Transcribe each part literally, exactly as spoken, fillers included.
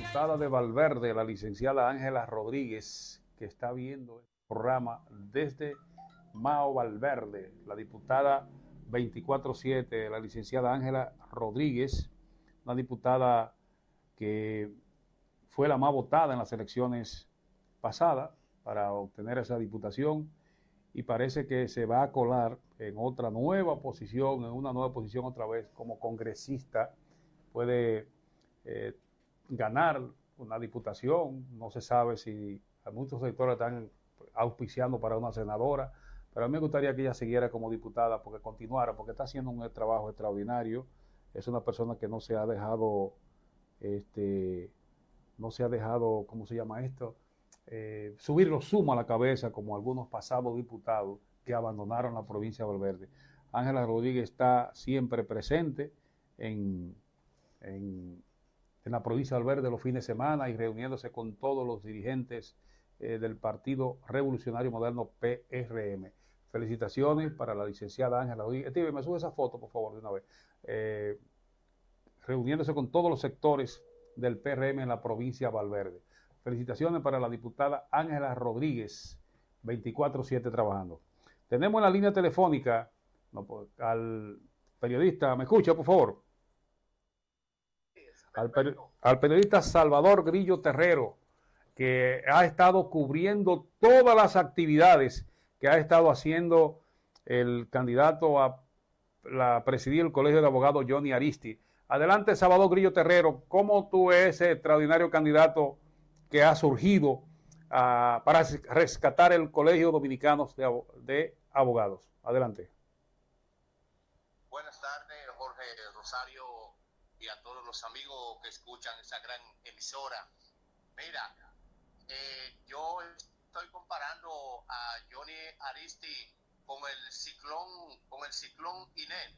diputada de Valverde, la licenciada Ángela Rodríguez, que está viendo el programa desde Mao Valverde. La diputada veinticuatro siete, la licenciada Ángela Rodríguez, una diputada que fue la más votada en las elecciones pasadas para obtener esa diputación y parece que se va a colar en otra nueva posición, en una nueva posición otra vez como congresista. Puede eh, ganar una diputación, no se sabe si a muchos sectores están auspiciando para una senadora, pero a mí me gustaría que ella siguiera como diputada, porque continuara, porque está haciendo un trabajo extraordinario. Es una persona que no se ha dejado, este, no se ha dejado, ¿cómo se llama esto? Eh, subir los humos a la cabeza, como algunos pasados diputados que abandonaron la provincia de Valverde. Ángela Rodríguez está siempre presente en, en, en la provincia de Valverde los fines de semana y reuniéndose con todos los dirigentes eh, del Partido Revolucionario Moderno P R M. Felicitaciones para la licenciada Ángela Rodríguez. Steve, me sube esa foto, por favor, de una vez. Eh, reuniéndose con todos los sectores del P R M en la provincia de Valverde. Felicitaciones para la diputada Ángela Rodríguez, veinticuatro siete trabajando. Tenemos en la línea telefónica no, al periodista, ¿me escucha, por favor? Al, peri al periodista Salvador Grillo Terrero, que ha estado cubriendo todas las actividades que ha estado haciendo el candidato a la presidir el Colegio de Abogados, Johnny Aristi. Adelante, Salvador Grillo Terrero, ¿cómo tú ves ese extraordinario candidato que ha surgido uh, para rescatar el Colegio Dominicano de, de Abogados? Adelante. Buenas tardes, Jorge, Rosario, y a todos los amigos que escuchan esa gran emisora. Mira, eh, yo estoy comparando a Johnny Aristi con el ciclón, con el ciclón Inés.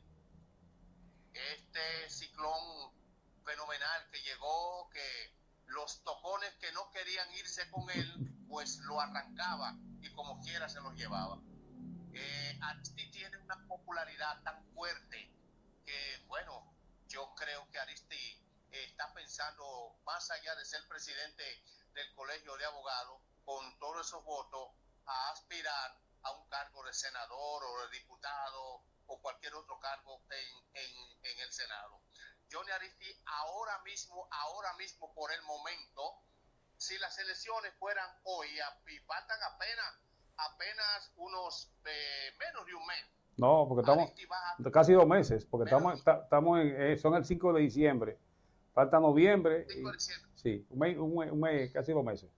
Este ciclón fenomenal que llegó, que los tocones que no querían irse con él, pues lo arrancaba y como quiera se los llevaba. Eh, Aristi tiene una popularidad tan fuerte que, bueno, yo creo que Aristi eh, está pensando, más allá de ser presidente del Colegio de Abogados, con todos esos votos, a aspirar a un cargo de senador o de diputado o cualquier otro cargo en, en, en el Senado. Johnny Aristi ahora mismo, ahora mismo por el momento, si las elecciones fueran hoy y faltan apenas, apenas unos, eh, menos de un mes. No, porque estamos a, casi dos meses, porque estamos, estamos en, eh, son el cinco de diciembre, falta noviembre. cinco de diciembre. Y, sí, un mes, un, mes, un mes, casi dos meses.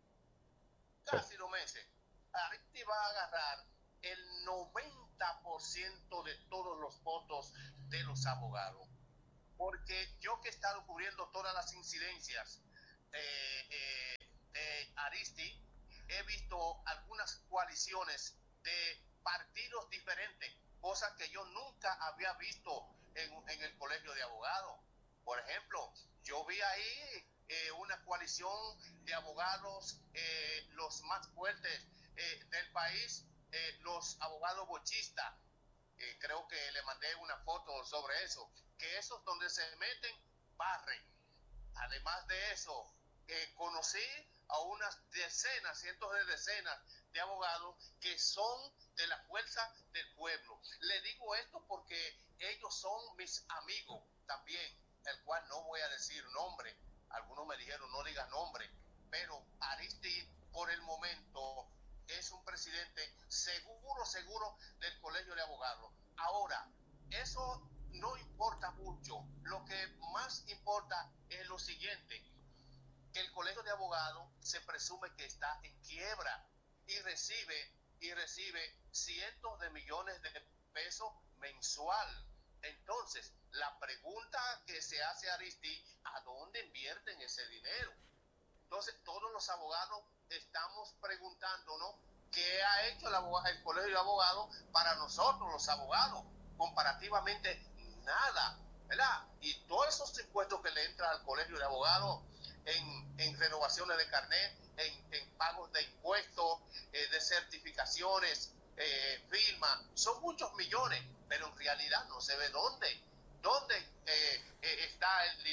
Casi sí. dos meses. Aristi va a agarrar el noventa por ciento de todos los votos de los abogados. Porque yo que he estado cubriendo todas las incidencias eh, eh, de Aristi, he visto algunas coaliciones de partidos diferentes, cosas que yo nunca había visto en, en el Colegio de Abogados. Por ejemplo, yo vi ahí eh, una coalición de abogados, eh, los más fuertes eh, del país, eh, los abogados bochistas. Eh, creo que le mandé una foto sobre eso, que esos donde se meten, barren. Además de eso, eh, conocí a unas decenas, cientos de decenas de abogados que son de la fuerza del pueblo. Le digo esto porque ellos son mis amigos también, el cual no voy a decir nombre. Algunos me dijeron no digas nombre, pero Aristi por el momento es un presidente seguro, seguro del Colegio de Abogados. Ahora, eso no importa mucho. Lo que más importa es lo siguiente, que el Colegio de Abogados se presume que está en quiebra y recibe, y recibe cientos de millones de pesos mensual. Entonces, la pregunta que se hace a Aristi, ¿a dónde invierten ese dinero? Entonces, todos los abogados estamos preguntándonos qué ha hecho el, abogado, el Colegio de Abogados para nosotros, los abogados. Comparativamente, nada, ¿verdad? Y todos esos impuestos que le entran al Colegio de Abogados en, en renovaciones de carnet, en, en pagos de impuestos, eh, de certificaciones, eh, firmas, son muchos millones, pero en realidad no se ve dónde, dónde eh, eh, está el dinero.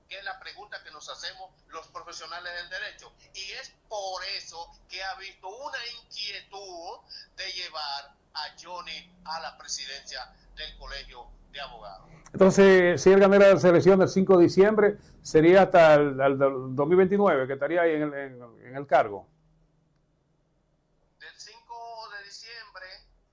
que es la pregunta que nos hacemos los profesionales del derecho. Y es por eso que ha visto una inquietud de llevar a Johnny a la presidencia del Colegio de Abogados. Entonces, si él ganara la selección del cinco de diciembre, sería hasta el, el, el dos mil veintinueve que estaría ahí en el, en, en el cargo. Del cinco de diciembre,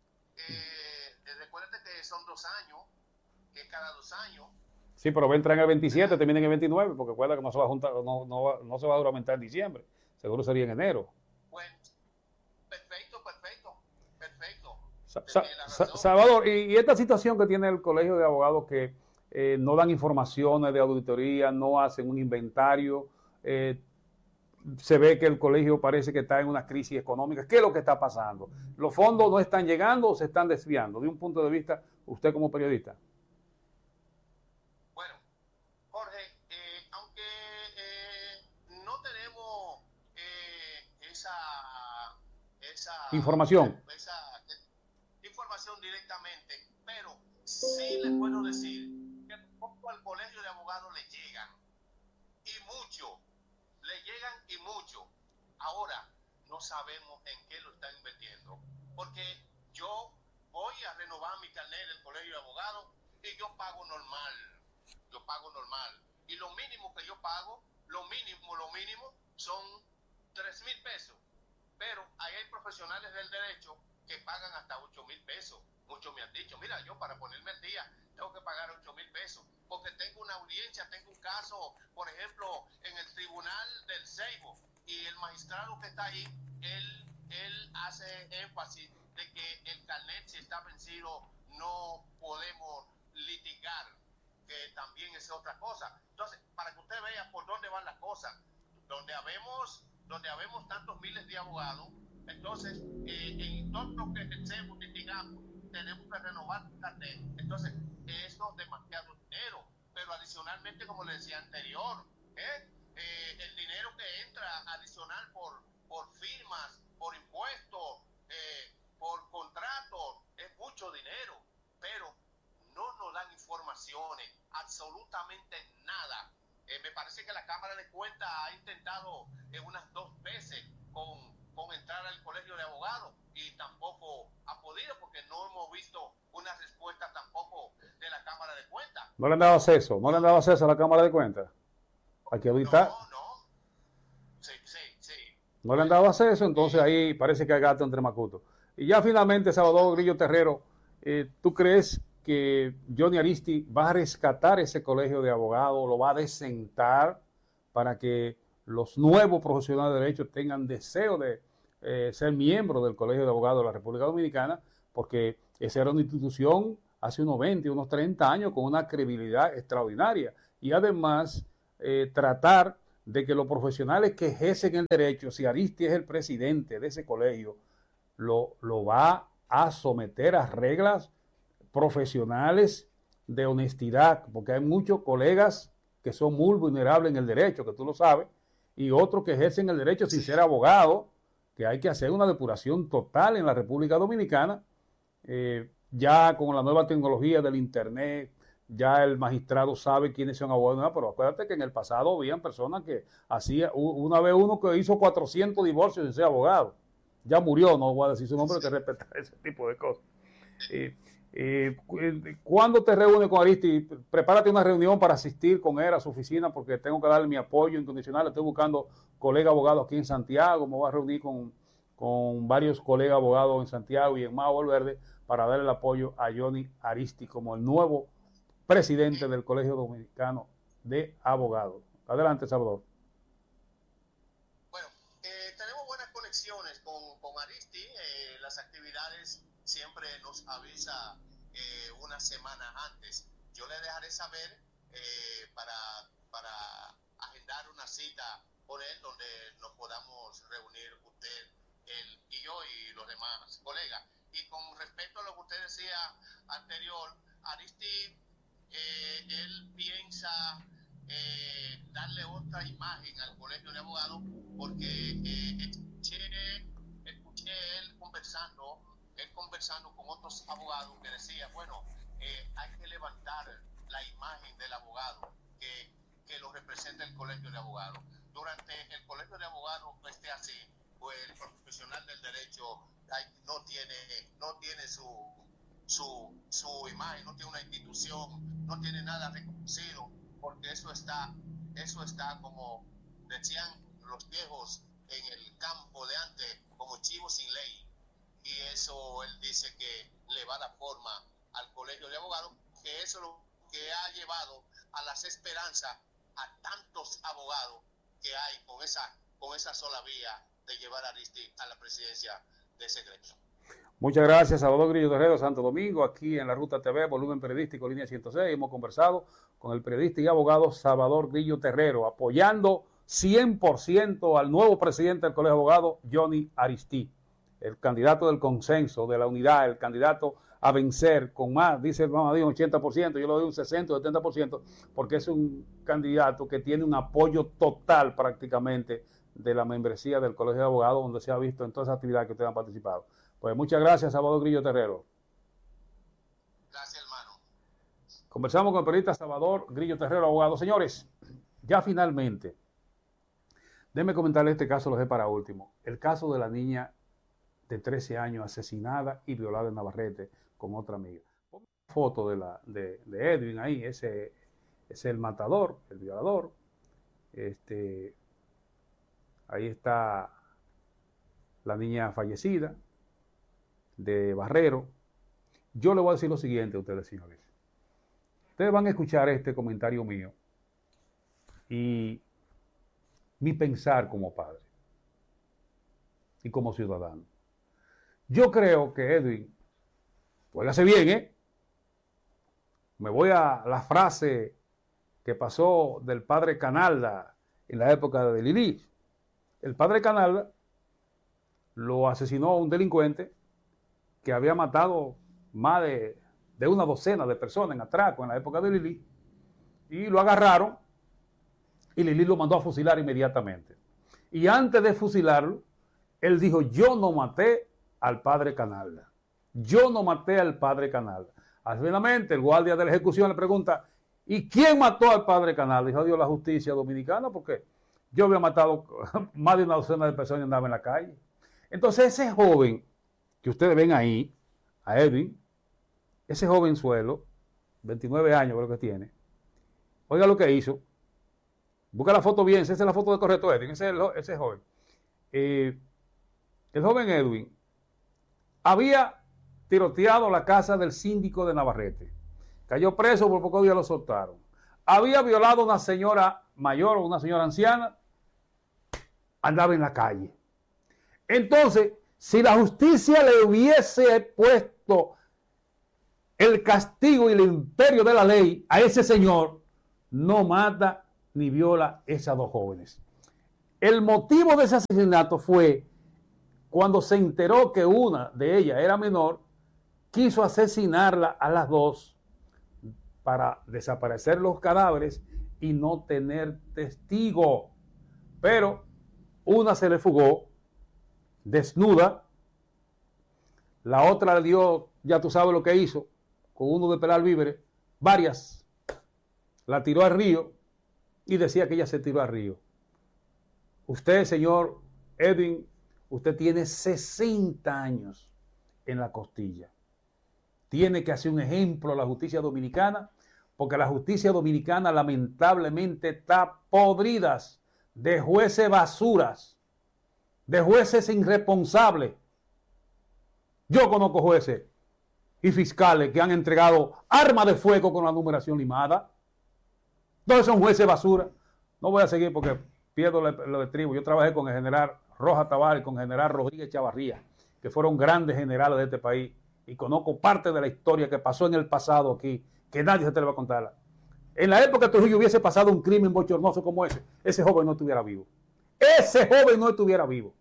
eh, recuérdate que son dos años, que cada dos años. Sí, pero va a entrar en el veintisiete, termina en el veintinueve, porque recuerda que no se va a juntar, no, no, no se va a duramentar en diciembre, seguro sería en enero. Bueno, perfecto, perfecto, perfecto. Sa Sa Salvador, y, y esta situación que tiene el Colegio de Abogados que eh, no dan informaciones de auditoría, no hacen un inventario, eh, se ve que el colegio parece que está en una crisis económica. ¿Qué es lo que está pasando? ¿Los fondos no están llegando o se están desviando? De un punto de vista, usted como periodista. Bueno, Jorge, eh, aunque eh, no tenemos eh, esa, esa información. Esa, información directamente, pero sí les puedo decir que poco al Colegio de Abogados le llegan, y mucho, le llegan y mucho. Ahora, no sabemos en qué lo están invirtiendo, porque yo voy a renovar mi carnet del Colegio de Abogados y yo pago normal, yo pago normal, y lo mínimo que yo pago, lo mínimo, lo mínimo, son tres mil pesos, pero ahí hay profesionales del derecho que pagan hasta ocho mil pesos. Muchos me han dicho, mira, yo para ponerme al día tengo que pagar ocho mil pesos, porque tengo una audiencia, tengo un caso, por ejemplo, en el tribunal del Ceibo, y el magistrado que está ahí, él, él hace énfasis de que el carnet, si está vencido, no podemos litigar, que también es otra cosa. Entonces, para que usted vea por dónde van las cosas, donde habemos, donde habemos tantos miles de abogados, entonces, eh, en todo lo que ejercemos, litigamos, tenemos que renovar el carnet. Entonces, eso es demasiado dinero. Pero adicionalmente, como le decía anterior, ¿eh? Eh, el dinero que entra adicional por, por firmas, por impuestos, eh, por contratos, es mucho dinero. Pero no nos dan informaciones, absolutamente nada. Eh, me parece que la Cámara de Cuentas ha intentado eh, unas dos veces con, con entrar al Colegio de Abogados y tampoco ha podido, porque no hemos visto una respuesta tampoco de la Cámara de Cuentas. ¿No le han dado acceso? ¿No le han dado acceso a la Cámara de Cuentas? Hay que auditar. No, no. Sí, sí, sí. No le han dado acceso, entonces ahí parece que hay gato entre macuto. Y ya finalmente, Salvador Grillo Terrero, eh, ¿tú crees que Johnny Aristi va a rescatar ese colegio de abogados, lo va a desentar para que los nuevos profesionales de derecho tengan deseo de eh, ser miembros del Colegio de Abogados de la República Dominicana? Porque esa era una institución hace unos veinte, unos treinta años con una credibilidad extraordinaria. Y además, eh, tratar de que los profesionales que ejercen el derecho, si Aristi es el presidente de ese colegio, lo, lo va a someter a reglas profesionales de honestidad, porque hay muchos colegas que son muy vulnerables en el derecho, que tú lo sabes, y otros que ejercen el derecho sin ser abogados, que hay que hacer una depuración total en la República Dominicana. Eh, ya con la nueva tecnología del internet, ya el magistrado sabe quiénes son abogados, pero acuérdate que en el pasado habían personas que hacía, una vez uno que hizo cuatrocientos divorcios sin ser abogado, ya murió, no voy a decir su nombre, hay que respetar ese tipo de cosas. Eh, eh, ¿Cuándo te reúnes con Aristi? Prepárate una reunión para asistir con él a su oficina, porque tengo que darle mi apoyo incondicional. Estoy buscando colegas abogados aquí en Santiago, me voy a reunir con, con varios colegas abogados en Santiago y en Mao Valverde para darle el apoyo a Johnny Aristi como el nuevo presidente del Colegio Dominicano de Abogados. Adelante, Salvador. Bueno, eh, tenemos buenas conexiones con, con Aristi. Eh, las actividades siempre nos avisa eh, una semana antes. Yo le dejaré saber eh, para, para agendar una cita con él donde nos podamos reunir usted, él y yo y los demás colegas. Y con respecto a lo que usted decía anterior, Aristi, eh, él piensa eh, darle otra imagen al Colegio de Abogados, porque eh, escuché, escuché él conversando, él conversando con otros abogados que decía, bueno, eh, hay que levantar la imagen del abogado, que, que lo representa el Colegio de Abogados. Durante el Colegio de Abogados esté así, pues el profesional del derecho ay, no tiene, no tiene su, su, su imagen, no tiene una institución, no tiene nada reconocido, porque eso está, eso está como decían los viejos en el campo de antes, como chivo sin ley. Y eso él dice que le va a dar forma al Colegio de Abogados, que eso es lo que ha llevado a las esperanzas a tantos abogados que hay con esa, con esa sola vía de llevar a Aristide a la presidencia de ese gremio. Muchas gracias, Salvador Grillo Terrero, Santo Domingo, aquí en la Ruta T V, volumen periodístico, línea ciento seis. Hemos conversado con el periodista y abogado Salvador Grillo Terrero, apoyando cien por ciento al nuevo presidente del Colegio de Abogados, Johnny Aristide, el candidato del consenso, de la unidad, el candidato a vencer con más, dice el Mamadí, un ochenta por ciento, yo le doy un sesenta o setenta por ciento, porque es un candidato que tiene un apoyo total prácticamente de la membresía del Colegio de Abogados, donde se ha visto en todas las actividades que ustedes han participado. Pues muchas gracias, Salvador Grillo Terrero. Gracias, hermano. Conversamos con el periodista Salvador Grillo Terrero, abogado. Señores, ya finalmente, déjenme comentarle este caso, lo dejé para último. El caso de la niña de trece años asesinada y violada en Navarrete con otra amiga. Ponme una foto de, la, de, de Edwin ahí, ese es el matador, el violador. Este, ahí está la niña fallecida de Barrero. Yo le voy a decir lo siguiente a ustedes, señores. Ustedes van a escuchar este comentario mío y mi pensar como padre y como ciudadano. Yo creo que Edwin, óigase bien, ¿eh? Me voy a la frase que pasó del padre Canalda en la época de Lili. El padre Canalda lo asesinó un delincuente que había matado más de, de una docena de personas en atraco en la época de Lili, y lo agarraron y Lili lo mandó a fusilar inmediatamente. Y antes de fusilarlo, él dijo, yo no maté al padre Canalda. Yo no maté al padre Canalda. Finalmente, el guardia de la ejecución le pregunta, ¿y quién mató al padre Canalda? Dijo, Dios, la justicia dominicana, porque yo había matado más de una docena de personas y andaba en la calle. Entonces, ese joven que ustedes ven ahí, a Edwin, ese jovenzuelo, veintinueve años creo que tiene, oiga lo que hizo. Busca la foto bien, esa es la foto de correcto Edwin, ese es el, ese joven. Eh, el joven Edwin había tiroteado la casa del síndico de Navarrete. Cayó preso, por pocos días lo soltaron. Había violado a una señora mayor o una señora anciana, andaba en la calle. Entonces, si la justicia le hubiese puesto el castigo y el imperio de la ley a ese señor, no mata ni viola a esas dos jóvenes. El motivo de ese asesinato fue cuando se enteró que una de ellas era menor, quiso asesinarla a las dos para desaparecer los cadáveres y no tener testigo. Pero una se le fugó desnuda, la otra le dio, ya tú sabes lo que hizo, con uno de pelar víveres, varias, la tiró al río y decía que ella se tiró al río. Usted, señor Edwin, usted tiene sesenta años en la costilla. Tiene que hacer un ejemplo a la justicia dominicana, porque la justicia dominicana lamentablemente está podrida de jueces basuras, de jueces irresponsables. Yo conozco jueces y fiscales que han entregado armas de fuego con la numeración limada. Entonces son jueces basura. No voy a seguir porque pierdo lo estribo. Yo trabajé con el general Rojas Tavares y con el general Rodríguez Chavarría, que fueron grandes generales de este país, y conozco parte de la historia que pasó en el pasado aquí, que nadie se te le va a contar. En la época de Trujillo hubiese pasado un crimen bochornoso como ese, ese joven no estuviera vivo. Ese joven no estuviera vivo.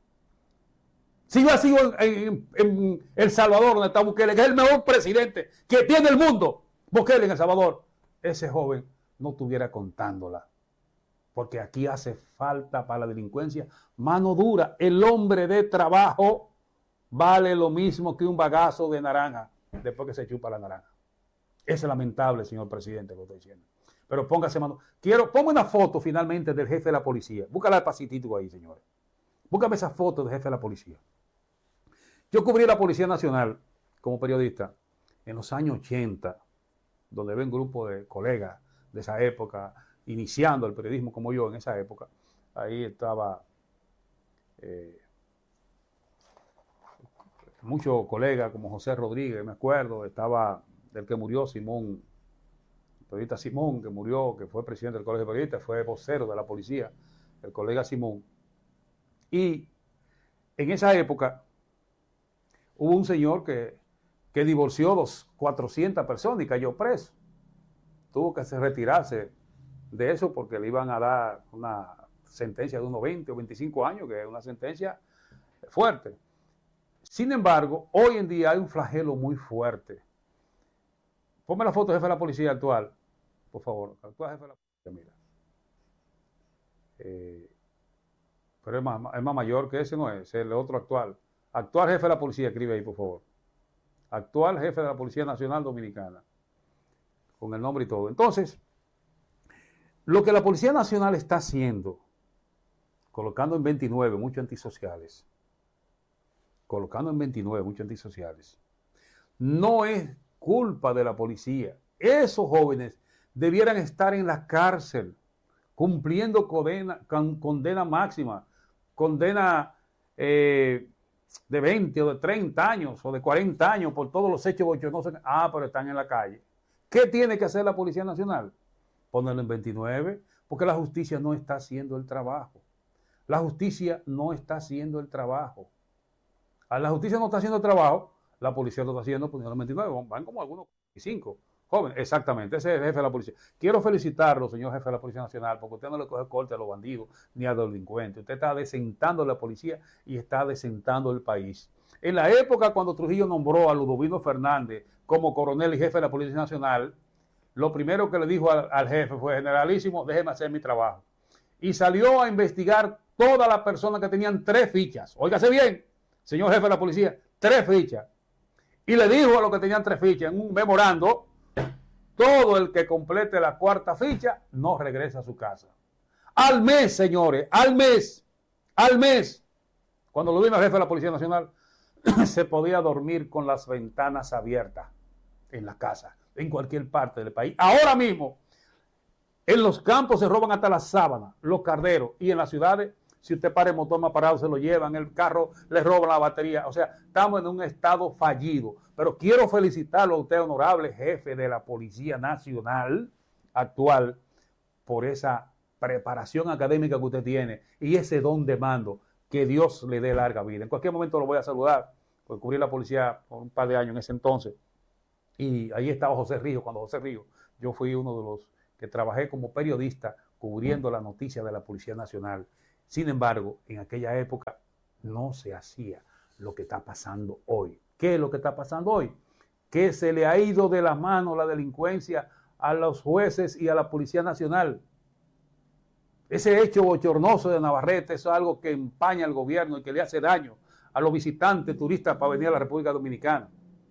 Si yo sigo en, en, en El Salvador, donde está Bukele, que es el mejor presidente que tiene el mundo, Bukele en El Salvador, ese joven no estuviera contándola. Porque aquí hace falta para la delincuencia mano dura. El hombre de trabajo vale lo mismo que un bagazo de naranja después que se chupa la naranja. Es lamentable, señor presidente, lo que estoy diciendo. Pero póngase mano. Quiero, ponme una foto finalmente del jefe de la policía. Búscala al pasitito ahí, señores. Búscame esa foto del jefe de la policía. Yo cubrí la Policía Nacional como periodista en los años ochenta, donde había un grupo de colegas de esa época, iniciando el periodismo como yo en esa época. Ahí estaba eh, muchos colegas como José Rodríguez, me acuerdo, estaba del que murió Simón, el periodista Simón, que murió, que fue presidente del Colegio de Periodistas, fue vocero de la policía, el colega Simón. Y en esa época hubo un señor que, que divorció dos, cuatrocientas personas y cayó preso. Tuvo que retirarse de eso porque le iban a dar una sentencia de unos veinte o veinticinco años, que es una sentencia fuerte. Sin embargo, hoy en día hay un flagelo muy fuerte. Ponme la foto del jefe de la policía actual, por favor. Actual jefe de la policía, mira. Eh, pero es más, es más mayor que ese, no es, es el otro actual. Actual jefe de la policía, escribe ahí, por favor. Actual jefe de la Policía Nacional Dominicana. Con el nombre y todo. Entonces, lo que la Policía Nacional está haciendo, colocando en veintinueve muchos antisociales, colocando en veintinueve muchos antisociales, no es culpa de la policía. Esos jóvenes debieran estar en la cárcel, cumpliendo condena, con, condena máxima, condena eh, de veinte o de treinta años o de cuarenta años por todos los hechos bochornosos. Ah, pero están en la calle. ¿Qué tiene que hacer la Policía Nacional? Ponerlo en veintinueve, porque la justicia no está haciendo el trabajo. La justicia no está haciendo el trabajo. A la justicia no está haciendo el trabajo, la policía lo está haciendo poniendo en veintinueve. Van como algunos veinticinco jóvenes. Exactamente, ese es el jefe de la policía. Quiero felicitarlo, señor jefe de la Policía Nacional, porque usted no le coge corte a los bandidos ni a los delincuentes. Usted está desentando la policía y está desentando el país. En la época cuando Trujillo nombró a Ludovino Fernández como coronel y jefe de la Policía Nacional, lo primero que le dijo al, al jefe fue: generalísimo, déjeme hacer mi trabajo. Y salió a investigar todas las personas que tenían tres fichas. Óigase bien, señor jefe de la policía, tres fichas. Y le dijo a los que tenían tres fichas en un memorando: todo el que complete la cuarta ficha no regresa a su casa. Al mes, señores, al mes, al mes, cuando lo vino el jefe de la Policía Nacional, se podía dormir con las ventanas abiertas en la casa, en cualquier parte del país. Ahora mismo, en los campos se roban hasta las sábanas, los carderos, y en las ciudades, si usted para el motor más parado, se lo llevan, el carro le roban la batería. O sea, estamos en un estado fallido. Pero quiero felicitarlo a usted, honorable jefe de la Policía Nacional actual, por esa preparación académica que usted tiene y ese don de mando. Que Dios le dé larga vida. En cualquier momento lo voy a saludar, porque cubrí la policía por un par de años en ese entonces. Y ahí estaba José Ríos, cuando José Ríos, yo fui uno de los que trabajé como periodista cubriendo la noticia de la Policía Nacional. Sin embargo, en aquella época no se hacía lo que está pasando hoy. ¿Qué es lo que está pasando hoy? Que se le ha ido de las manos la delincuencia a los jueces y a la Policía Nacional. Ese hecho bochornoso de Navarrete es algo que empaña al gobierno y que le hace daño a los visitantes turistas para venir a la República Dominicana.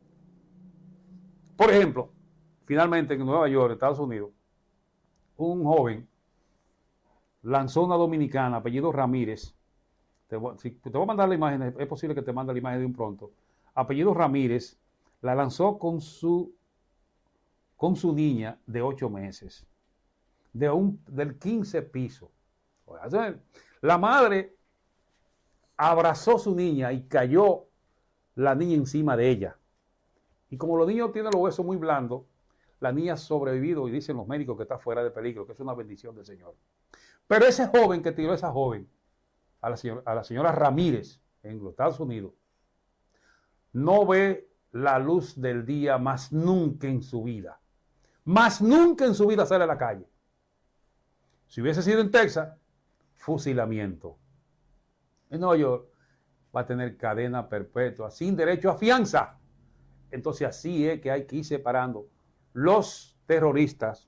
Por ejemplo, finalmente en Nueva York, Estados Unidos, un joven lanzó una dominicana, apellido Ramírez. Te voy, si te voy a mandar la imagen, es posible que te mande la imagen de un pronto. Apellido Ramírez, la lanzó con su, con su niña de ocho meses, de un, del quince piso. La madre abrazó a su niña y cayó la niña encima de ella. Y como los niños tienen los huesos muy blandos, la niña ha sobrevivido y dicen los médicos que está fuera de peligro, que es una bendición del Señor. Pero ese joven que tiró a esa joven, a la señora, a la señora Ramírez, en los Estados Unidos, no ve la luz del día más nunca en su vida. Más nunca en su vida sale a la calle. Si hubiese sido en Texas, fusilamiento. En Nueva York va a tener cadena perpetua, sin derecho a fianza. Entonces así es que hay que ir separando los terroristas,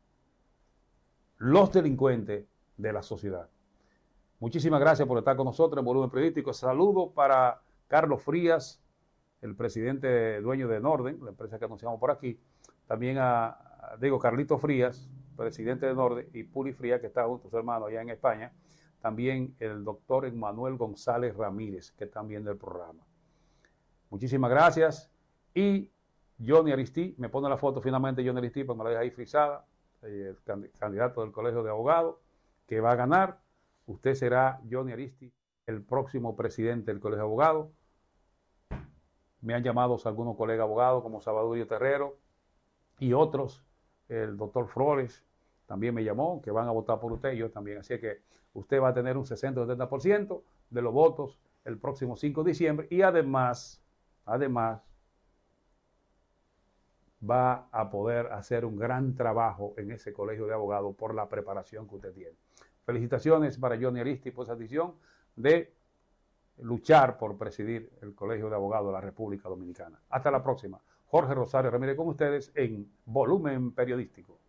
los delincuentes de la sociedad. Muchísimas gracias por estar con nosotros en Volumen Periodístico. Saludo para Carlos Frías, el presidente dueño de Norden, la empresa que anunciamos por aquí. También a, a digo, Carlito Frías, presidente de Norde, y Puri Fría, que está junto a su hermano allá en España. También el doctor Emmanuel González Ramírez, que también del programa. Muchísimas gracias. Y Johnny Aristí, me pone la foto finalmente Johnny Aristí, pues me la deja ahí frisada, el candidato del Colegio de Abogados, que va a ganar. Usted será, Johnny Aristí, el próximo presidente del Colegio de Abogados. Me han llamado algunos colegas abogados como Salvador Terrero y otros, el doctor Flores también me llamó, que van a votar por usted y yo también. Así que usted va a tener un sesenta o setenta por ciento de los votos el próximo cinco de diciembre y además, además, va a poder hacer un gran trabajo en ese colegio de abogados por la preparación que usted tiene. Felicitaciones para Johnny Aristí por esa decisión de luchar por presidir el Colegio de Abogados de la República Dominicana. Hasta la próxima. Jorge Rosario Ramírez con ustedes en Volumen Periodístico.